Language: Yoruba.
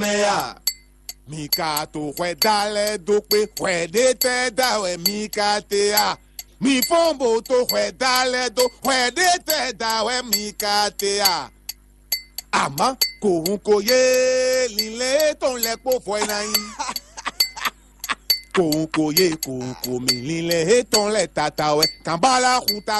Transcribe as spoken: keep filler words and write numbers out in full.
mea. Mika to hwe dale dope hwe de te da we mika te a. Mi fombo to hwe dale do hwe de te da we mika te a. Ama kohun koye lile ton le po fo na yin. Kohun koye kohun komi lile ton le tata we kambala huta